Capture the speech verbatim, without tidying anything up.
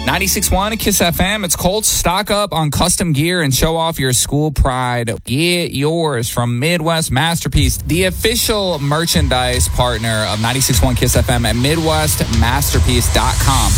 ninety-six point one Kiss F M. It's Colts. Stock up on custom gear and show off your school pride. Get yours from Midwest Masterpiece, the official merchandise partner of ninety-six point one Kiss F M at midwest masterpiece dot com.